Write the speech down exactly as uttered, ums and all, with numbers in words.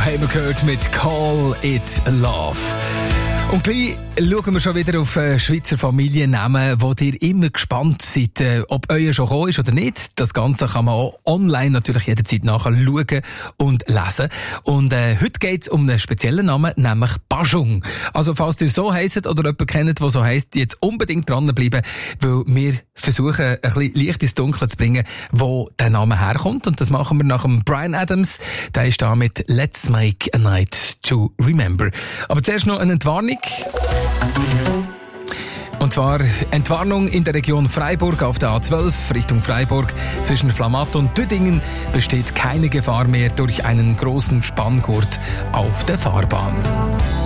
haben wir gehört mit Call It Love. Und gleich schauen wir schon wieder auf Schweizer Familiennamen, wo ihr immer gespannt seid, ob euer schon gekommen ist oder nicht. Das Ganze kann man auch online natürlich jederzeit nachschauen und lesen. Und äh, heute geht es um einen speziellen Namen, nämlich Bajung. Also falls ihr so heisst oder jemanden kennt, der so heisst, jetzt unbedingt dranbleiben, weil wir versuchen, ein bisschen Licht ins Dunkle zu bringen, wo der Name herkommt. Und das machen wir nach dem Bryan Adams. Der ist da mit Let's Make a Night to Remember. Aber zuerst noch eine Entwarnung. Und zwar Entwarnung in der Region Freiburg auf der A zwölf Richtung Freiburg. Zwischen Flamatt und Düdingen besteht keine Gefahr mehr durch einen großen Spanngurt auf der Fahrbahn.